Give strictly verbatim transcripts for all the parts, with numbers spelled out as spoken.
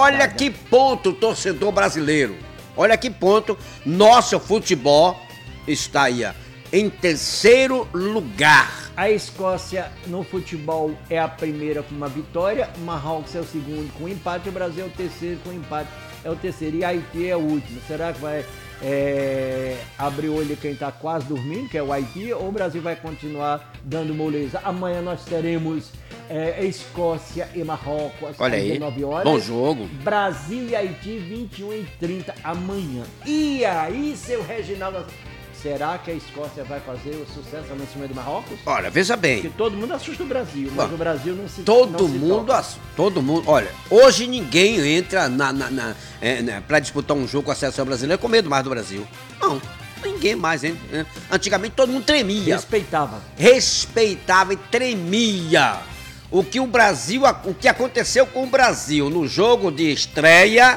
olha que ponto, torcedor brasileiro. Olha que ponto nosso futebol está aí, ó, em terceiro lugar. A Escócia no futebol é a primeira com uma vitória, Marrocos é o segundo com empate, o Brasil é o terceiro com empate, é o terceiro e Haiti é o último. Será que vai é, abrir o olho quem está quase dormindo, que é o Haiti, ou o Brasil vai continuar dando moleza? Amanhã nós teremos é, Escócia e Marrocos Olha às aí, dezenove horas. bom jogo. Brasil e Haiti, vinte e um e trinta amanhã. E aí, seu Reginaldo, será que a Escócia vai fazer o sucesso em cima de Marrocos? Olha, veja bem. Porque todo mundo assusta o Brasil, mas Bom, o Brasil não se Todo não se mundo, toca. ass- todo mundo, olha, hoje ninguém entra na, na, na, é, né, pra disputar um jogo com a seleção brasileira com medo mais do Brasil. Não, ninguém mais entra. né? Antigamente todo mundo tremia. Respeitava. respeitava e tremia. O que o Brasil, o que aconteceu com o Brasil no jogo de estreia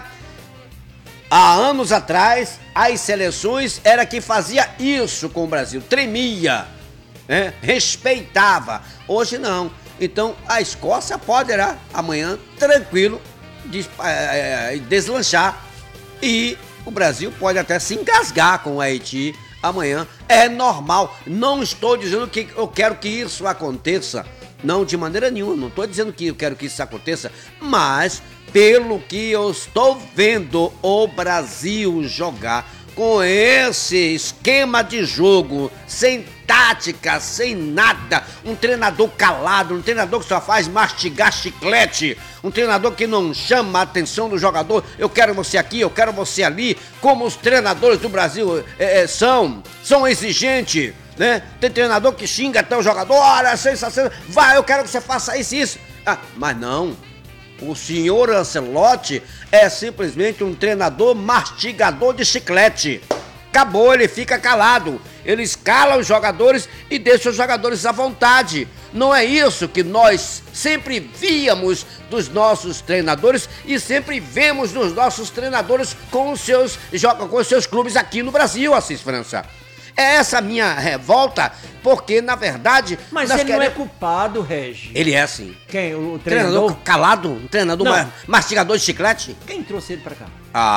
há anos atrás, as seleções era que fazia isso com o Brasil, tremia, né? Respeitava. Hoje não. Então a Escócia poderá amanhã tranquilo des, é, deslanchar e o Brasil pode até se engasgar com o Haiti amanhã. É normal. Não estou dizendo que eu quero que isso aconteça. Não, de maneira nenhuma. Não estou dizendo que eu quero que isso aconteça. Mas, pelo que eu estou vendo o Brasil jogar com esse esquema de jogo, sem tática, sem nada, um treinador calado, um treinador que só faz mastigar chiclete, um treinador que não chama a atenção do jogador, eu quero você aqui, eu quero você ali, como os treinadores do Brasil é, é, são, são exigentes, né? Tem treinador que xinga até o jogador, olha, sensação, vai, eu quero que você faça isso e isso. Ah, mas não, o senhor Ancelotti é simplesmente um treinador mastigador de chiclete. Acabou, ele fica calado. Ele escala os jogadores e deixa os jogadores à vontade. Não é isso que nós sempre víamos dos nossos treinadores e sempre vemos nos nossos treinadores com os seus, com os seus clubes aqui no Brasil, Assis França. É essa a minha revolta, porque, na verdade... Mas nós ele não é queremos- culpado, Regi. Ele é assim. Quem? O Treinador treinador? calado? Um treinador Não. ma- mastigador de chiclete? Quem trouxe ele pra cá?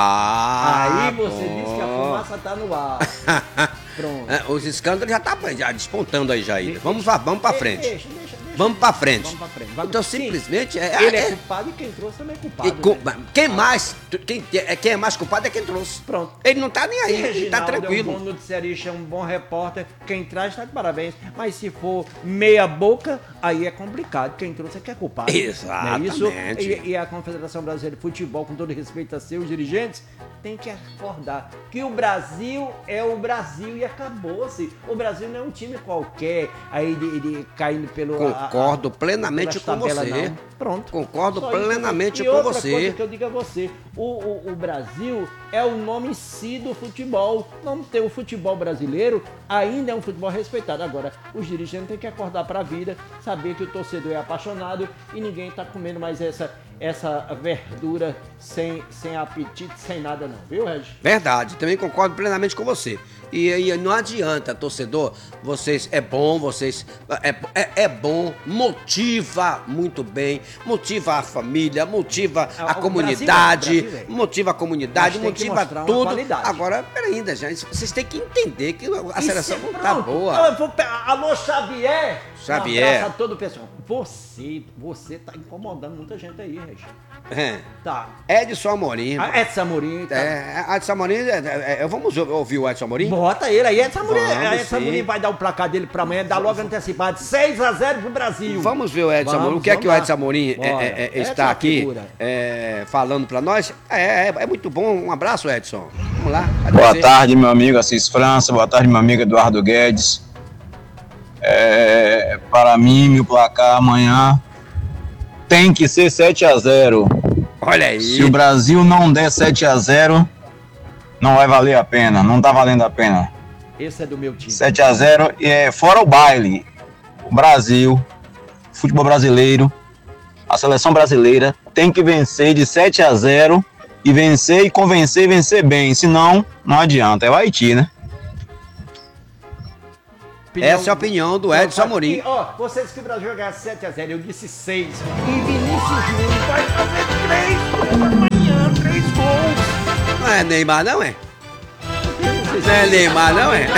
Ah, Aí você bom. disse que a fumaça tá no ar. Pronto. É, os escândalos já tá já despontando aí, Jair. Vamos, pra- vamos pra frente. Deixa, deixa, deixa. Vamos pra frente. Vamos pra frente. Vamos- Então, Sim, simplesmente... É, ele é, é- culpado e quem trouxe também é e culpado. cu- né? quem mais... Quem, é- quem é mais culpado é quem trouxe. Pronto. Ele não tá nem aí, Se ele tá Reginaldo tranquilo. é um bom noticiarista, é um bom repórter, quem traz tá de parabéns. Mas se for meia boca, aí é complicado. Quem trouxe é que é culpado. Exatamente. Não é isso? E, e a Confederação Brasileira de Futebol, com todo respeito a seus dirigentes, tem que acordar que o Brasil é o Brasil e acabou-se. O Brasil não é um time qualquer, aí de, de- caindo pelo... Concordo a- a- plenamente pelas com tabelas, você. não. Pronto. Concordo Só isso. plenamente E com outra você. coisa que eu digo a você, o, o, o Brasil é o nome em si do futebol. Vamos ter o futebol brasileiro, ainda é um futebol respeitado. Agora, os dirigentes têm que acordar para a vida, saber que o torcedor é apaixonado e ninguém está comendo mais essa, essa verdura sem, sem apetite, sem nada não, viu, Regi? Verdade, também concordo plenamente com você. E, e não adianta, torcedor, vocês, é bom, vocês, é, é, é bom, motiva muito bem, motiva a família, motiva a, A- o comunidade, Brasil é, Brasil é. motiva a comunidade, Mas tem que motiva mostrar uma tudo. qualidade. Agora, peraí ainda, gente, vocês têm que entender que a seleção Isso, não tá pronto. boa. Eu vou pe- Alô, Xavier! Xavier. Um abraço a todo o pessoal. Você, você tá incomodando muita gente aí, Regi. É. Tá. Edson Amorim. A Edson Amorim, tá. É, Edson Amorim, é, é, vamos ouvir o Edson Amorim? Bota ele aí, Edson Amorim. Vamos, Edson sim. Amorim vai dar o placar dele pra amanhã, dá logo antecipado. seis a zero pro Brasil. Vamos ver o Edson Vamos, Amorim. O que é vamos que o lá. Edson Amorim é, Bora. é, é, Edson é está uma aqui figura. é, falando pra nós? É, é, é muito bom. Um abraço, Edson. Vamos lá. Cadê Boa você? tarde, meu amigo Assis França. Boa tarde, meu amigo Eduardo Guedes. É, para mim, meu placar amanhã tem que ser sete a zero. Olha aí. Se o Brasil não der sete a zero, não vai valer a pena. Não tá valendo a pena. Esse é do meu time. sete a zero é fora o baile. O Brasil, futebol brasileiro, a seleção brasileira tem que vencer de sete a zero e vencer e convencer e vencer bem. Senão, não adianta. É o Haiti, né? Opinião- Essa é a opinião do Edson Amorim. E, ó, você disse que o Brasil vai ganhar sete a zero, eu disse seis. E Vinícius Júnior vai fazer três. Neymar, não é? Não é Neymar, não é?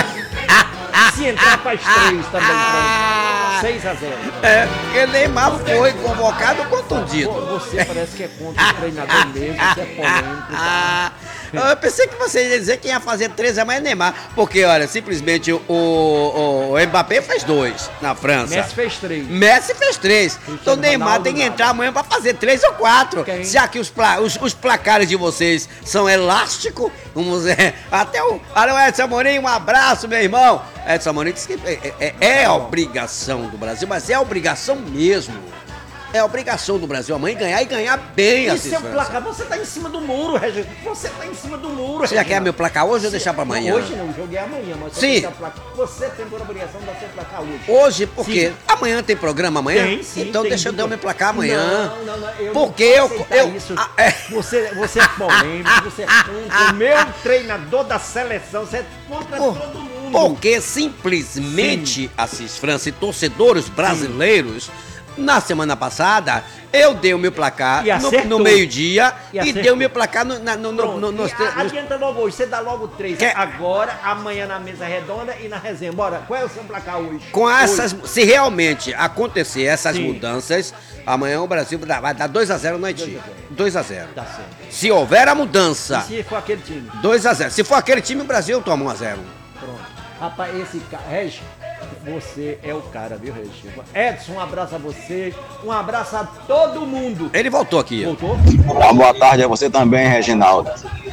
Se entrar, faz três também. pronto. seis a zero. É, porque Neymar foi convocado contundido. Você parece que é contra o treinador mesmo, você é polêmico. Ah, eu pensei que você ia dizer que ia fazer três amanhã é Neymar. Porque, olha, simplesmente o, o, o Mbappé fez dois na França. Messi fez três. Messi fez três. Então o Neymar Ronaldo tem que nada. entrar amanhã pra fazer três ou quatro. Quem? Já que os, pla- os, os placares de vocês são elásticos, vamos dizer, até o. Alô, Edson Amorim, um abraço, meu irmão. Edson Amorim disse que é, é- é obrigação do Brasil, mas é obrigação mesmo. É obrigação do Brasil amanhã ganhar e ganhar bem, E Assis seu França. placar? Você tá em cima do muro, Regina. Você tá em cima do muro, Você já Regina. quer meu placar hoje ou deixar pra amanhã? Hoje não, o jogo é amanhã, mas Sim. você tem placar. Você tem por obrigação de dar seu placar hoje. Hoje, porque Sim. amanhã tem programa amanhã? Tem, sim, então tem deixa eu dar o meu dupla. placar amanhã. Não, não, não. Eu Porque não eu- vou aceitar eu- isso. ah, é. Você, você é polêmico, você é contra o meu treinador da seleção, você é contra Por- todo mundo. Porque simplesmente, Assis França e torcedores brasileiros, na semana passada, eu dei o meu placar E no, acertou. no meio-dia E e, acertou. dei o meu placar no, na- no, no, Pronto. no, nos E tre- a- nos- adianta logo hoje, você dá logo três. Quer- Agora, amanhã na mesa redonda e na resenha. Bora, qual é o seu placar hoje? Com essas, Hoje. se realmente acontecer essas Sim. mudanças, amanhã o Brasil vai dar- vai dar dois a zero no Haiti. dois a zero. Tá certo. Se houver a E mudança, se for aquele time? dois a zero. Se for aquele time, o Brasil toma um a zero. Pronto. Rapaz, esse cara. Regi, você é o cara, viu, Regi? Edson, um abraço a você. Um abraço a todo mundo. Ele voltou aqui. Voltou? Uma boa tarde a você também, Reginaldo.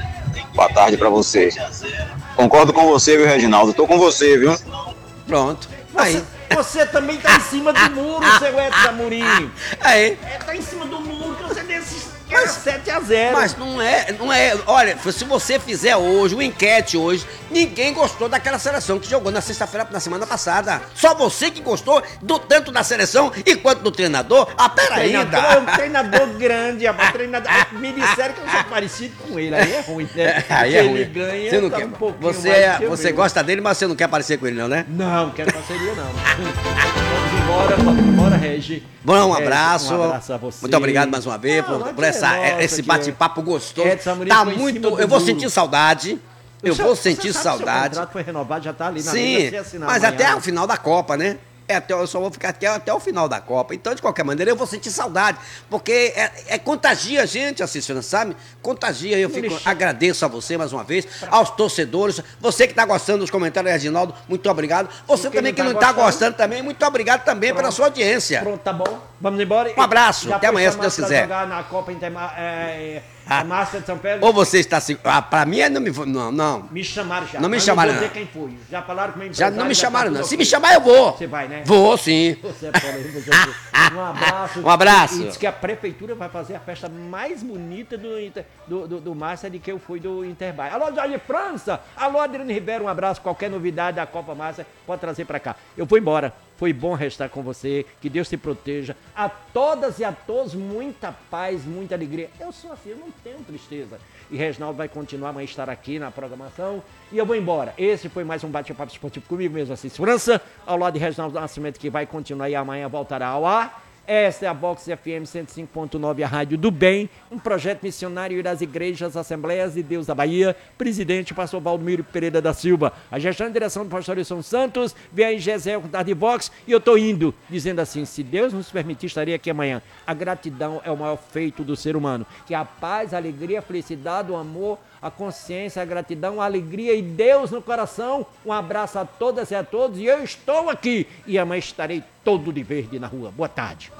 Boa tarde pra você. Concordo com você, viu, Reginaldo? Tô com você, viu? Pronto. Aí. Você, você também tá em cima do muro, seu Edson Amorim. Aí. É, tá em cima do muro que você desses. sete a zero. Mas não é, não é. Olha, se você fizer hoje, uma enquete hoje, ninguém gostou daquela seleção que jogou na sexta-feira, na semana passada. Só você que gostou do tanto da seleção e quanto do treinador. Ah, peraí, Treinador, dá. é um treinador grande, rapaz. Treinador, me disseram que eu sou parecido com ele. Aí é ruim, né? Aí é Se ruim. ele ganha, Você não tá quer. um pouquinho Você, mais é- do que o você meu. gosta dele, mas você não quer parecer com ele, não, né? Não, não quero parceria, não. Vamos embora, vamos embora, Regi. Bom, um Regi, abraço. Um abraço a você. Muito obrigado mais uma vez Não, por, aqui por é essa, nosso, esse aqui bate-papo gostoso. Edson Amorim Tá foi em muito. cima do Eu vou muro. sentir saudade. Eu Você- vou você sentir sabe que seu saudade. contrato foi renovado, já tá ali na mesa, Sim, você assinar mas amanhã. até o final da Copa, né? É, até, eu só vou ficar até, até o final da Copa. Então, de qualquer maneira, eu vou sentir saudade. Porque é, é contagia a gente, assistindo, sabe? Contagia. Eu fico, Deixa- agradeço a você mais uma vez, aos torcedores. Você que está gostando dos comentários, Reginaldo, muito obrigado. Você E quem também não que tá não está gostando? gostando também, muito obrigado também pela Pronto. sua audiência. Pronto, tá bom. Vamos embora. Um abraço, Já até foi amanhã, se chamado Deus pra quiser. jogar na Copa Interma é, Ah. a Master de São Pedro. Ou você está assim. Ah, pra mim, é não me. Não, não. Me chamaram já. Não me mas chamaram, Não vou não. dizer quem foi. Já falaram com o Já não me tá chamaram, não. tudo Se ok. me chamar, eu vou. Você vai, né? Vou, sim. Você é polêmico, você- Um abraço. Um abraço. E diz que a prefeitura vai fazer a festa mais bonita do, Inter- do, do, do Márcia de que eu fui do Interbai. Alô, Jorge França. Alô, Adriano Ribeiro. Um abraço. Qualquer novidade da Copa Márcia pode trazer pra cá. Eu vou embora. Foi bom restar com você. Que Deus te proteja. A todas e a todos, muita paz, muita alegria. Eu sou assim, eu não tenho tristeza. E Reginaldo vai continuar a estar aqui na programação. E eu vou embora. Esse foi mais um bate-papo esportivo comigo mesmo, Assis França. Ao lado de Reginaldo Nascimento, que vai continuar e amanhã voltará ao ar. Esta é a Box F M cento e cinco ponto nove, a Rádio do Bem, um projeto missionário das igrejas Assembleias de Deus da Bahia. Presidente, pastor Valdomiro Pereira da Silva. A gestão e direção do pastor Wilson Santos. Vem aí Gesiel com Tarde Vox. E eu tô indo, dizendo assim, se Deus nos permitir, estarei aqui amanhã. A gratidão é o maior feito do ser humano. Que a paz, a alegria, a felicidade, o amor, a consciência, a gratidão, a alegria e Deus no coração. Um abraço a todas e a todos. E eu estou aqui. E amanhã estarei todo de verde na rua. Boa tarde.